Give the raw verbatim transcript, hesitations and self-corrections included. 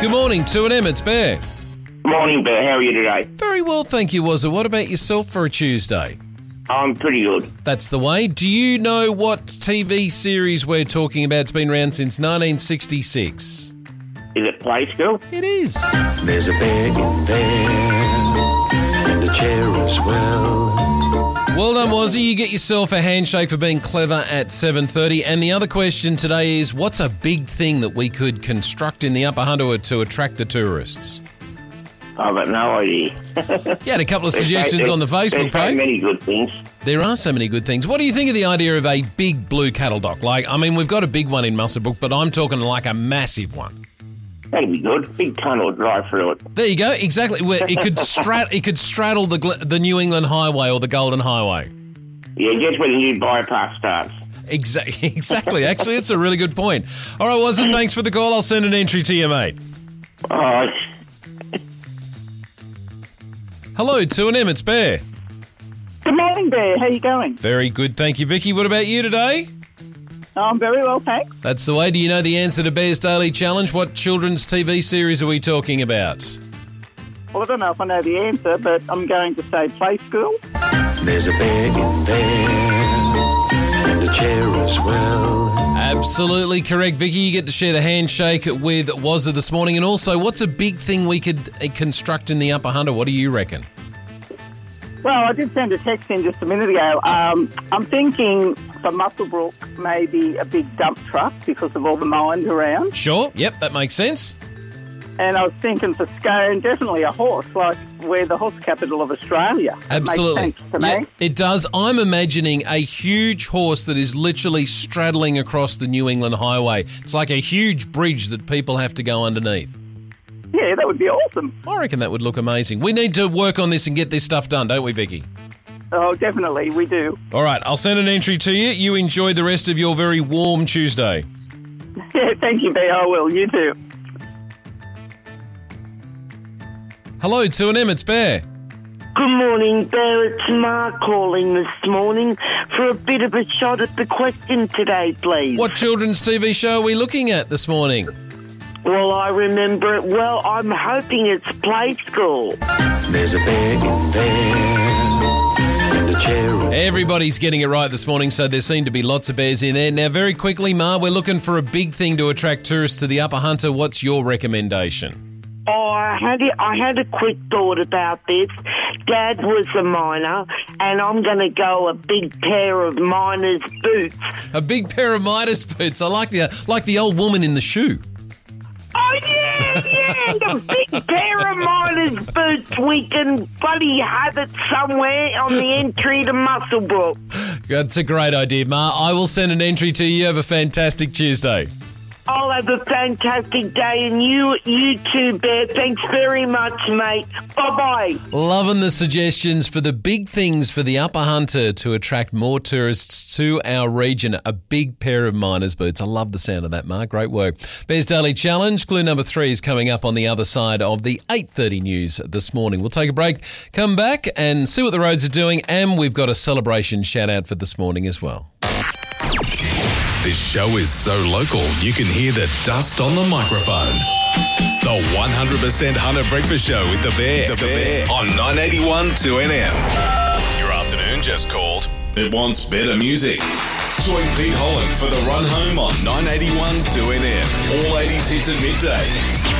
Good morning, two and M, it's Bear. Morning, Bear. How are you today? Very well, thank you, Wazza. What about yourself for a Tuesday? I'm pretty good. That's the way. Do you know what T V series we're talking about? It's been around since nineteen sixty-six. Is it Play School? It is. There's a bear in there, and a chair as well. Well done, Wazzy. You get yourself a handshake for being clever at seven thirty. And the other question today is, what's a big thing that we could construct in the Upper Hunter to attract the tourists? I've got no idea. You had a couple of There's suggestions so- on the Facebook There's so page. many good things. There are so many good things. What do you think of the idea of a big blue cattle dock? Like, I mean, we've got a big one in Muswellbrook, but I'm talking like a massive one. That'd be good. Big tunnel drive through it. There you go. Exactly. Where it could strat, it could straddle the gl- the New England Highway or the Golden Highway. Yeah, just when the new bypass starts. Exactly. Exactly. Actually, it's a really good point. All right, Wazzy, thanks for the call. I'll send an entry to you, mate. Oh, Hello, two and M, it's Bear. Good morning, Bear. How you going? Very good, thank you, Vicky. What about you today? I'm very well, thanks. That's the way. Do you know the answer to Bear's Daily Challenge? What children's T V series are we talking about? Well, I don't know if I know the answer, but I'm going to say Play School. There's a bear in there, and a chair as well. Absolutely correct, Vicky. You get to share the handshake with Wazza this morning. And also, what's a big thing we could uh, construct in the Upper Hunter? What do you reckon? Well, I did send a text in just a minute ago. Um, I'm thinking for Muswellbrook, maybe a big dump truck because of all the mines around. Sure. Yep, that makes sense. And I was thinking for Scone, definitely a horse, like we're the horse capital of Australia. That Absolutely. makes sense to Yeah, me. it does. I'm imagining a huge horse that is literally straddling across the New England Highway. It's like a huge bridge that people have to go underneath. Yeah, that would be awesome. I reckon that would look amazing. We need to work on this and get this stuff done, don't we, Vicky? Oh, definitely, we do. All right, I'll send an entry to you. You enjoy the rest of your very warm Tuesday. Yeah, thank you, Bear. I will. You too. Hello, two and M, it's Bear. Good morning, Bear. It's Mark calling this morning for a bit of a shot at the question today, please. What children's T V show are we looking at this morning? Well, I remember it well. I'm hoping it's Play School. There's a bear in there, and a chair. Everybody's getting it right this morning, so there seem to be lots of bears in there. Now, very quickly, Ma, we're looking for a big thing to attract tourists to the Upper Hunter. What's your recommendation? Oh, I had a, I had a quick thought about this. Dad was a miner, and I'm going to go a big pair of miner's boots. A big pair of Midas boots. I like the like the old woman in the shoe. Oh, yeah, yeah, the big pair of miner's boots. We can bloody have it somewhere on the entry to Muswellbrook. That's a great idea, Ma. I will send an entry to you. Have a fantastic Tuesday. I'll have a fantastic day, and you, you too, Bear. Thanks very much, mate. Bye-bye. Loving the suggestions for the big things for the Upper Hunter to attract more tourists to our region. A big pair of miner's boots. I love the sound of that, Mark. Great work. Bear's Daily Challenge. Clue number three is coming up on the other side of the eight thirty news this morning. We'll take a break, come back and see what the roads are doing, and we've got a celebration shout-out for this morning as well. This show is so local, you can hear the dust on the microphone. The one hundred percent Hunter Breakfast Show with the Bear, the Bear on nine eighty-one two N M. Your afternoon just called. It wants better music. Join Pete Holland for the run home on nine eighty-one two N M. All eighties hits at midday.